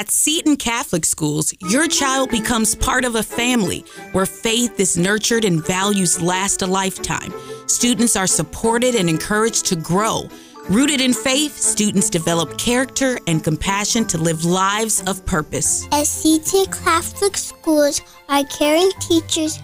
At Seton Catholic Schools, your child becomes part of a family where faith is nurtured and values last a lifetime. Students are supported and encouraged to grow. Rooted in faith, students develop character and compassion to live lives of purpose. At Seton Catholic Schools, our caring teachers